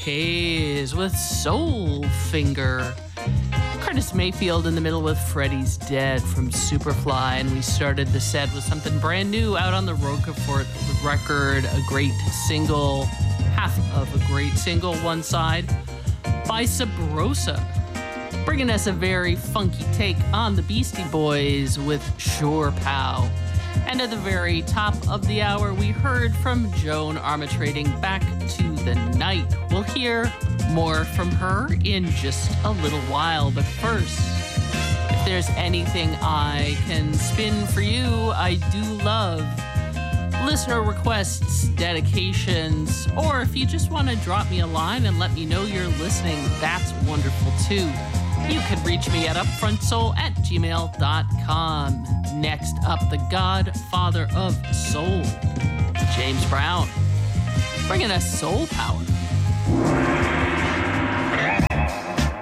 Hayes with Soul Finger. Curtis Mayfield in the middle with Freddy's Dead from Superfly. And we started the set with something brand new out on the Roquefort record, a great single, half of a great single, one side, by Sabrosa, bringing us a very funky take on the Beastie Boys with Shore Pow. And at the very top of the hour, we heard from Joan Armatrading, Back to the Night. We'll hear more from her in just a little while. But first, if there's anything I can spin for you, I do love listener requests, dedications, or if you just want to drop me a line and let me know you're listening, that's wonderful too. You can reach me at upfrontsoul@gmail.com. Next up, the godfather of soul, James Brown, bringing us Soul Power.